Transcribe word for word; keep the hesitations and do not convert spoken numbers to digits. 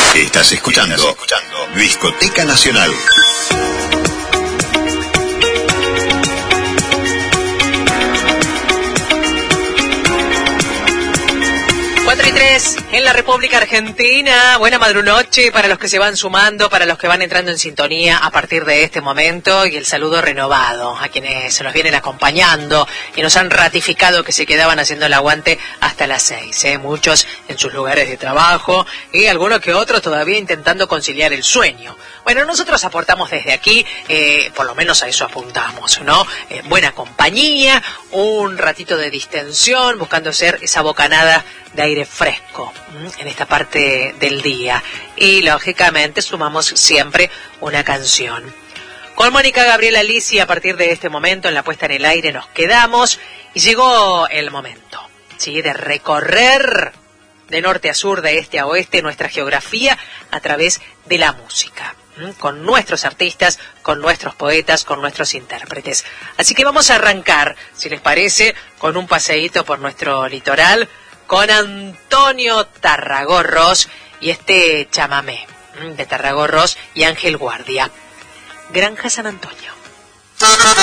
Estás escuchando, Estás escuchando Discoteca Nacional. cuatro y tres en la República Argentina. Buena madrunoche para los que se van sumando, para los que van entrando en sintonía a partir de este momento, y el saludo renovado a quienes se nos vienen acompañando y nos han ratificado que se quedaban haciendo el aguante hasta las seis, ¿eh? Muchos en sus lugares de trabajo y algunos que otros todavía intentando conciliar el sueño. Bueno, nosotros aportamos desde aquí, eh, por lo menos a eso apuntamos, ¿no? Eh, buena compañía, un ratito de distensión, buscando ser esa bocanada de aire fresco ¿m? en esta parte del día. Y lógicamente sumamos siempre una canción. Con Mónica Gabriela Lisi, a partir de este momento, en la puesta en el aire, nos quedamos y llegó el momento, ¿sí?, de recorrer de norte a sur, de este a oeste, nuestra geografía a través de la música, ¿m? con nuestros artistas, con nuestros poetas, con nuestros intérpretes. Así que vamos a arrancar, si les parece, con un paseíto por nuestro litoral, con Antonio Tarragorros y este chamamé de Tarragorros y Ángel Guardia. Granja San Antonio.